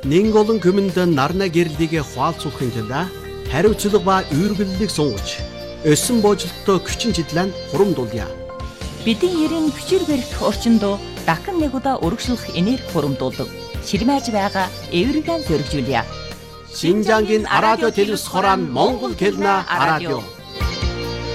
Нэн олон хүмүнд нарна гэрлийг хуалцуулахын тулд хариуцлага ба үүргэллийг сунгаж өссөн боожлолттой хүчин чиглэн хурамдуулъя. Бидний ерийн хүчээр барих орчинд дахин нэг удаа өргөжлөх энерги хурамдуулдаг. Ширмэж байгаа эвэргэн зөргижүүлье. Шинжангийн радио телевиз хорон Монгол хэлнэ радио.